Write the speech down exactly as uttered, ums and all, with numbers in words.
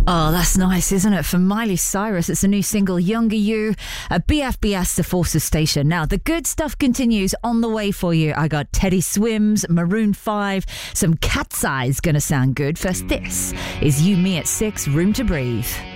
Oh, that's nice, isn't it? From Miley Cyrus. It's a new single, Younger You, at B F B S, the Forces Station. Now, the good stuff continues on the way for you. I got Teddy Swims, Maroon five, some Cat's Eyes gonna sound good. First, this is You, Me at six, Room to Breathe.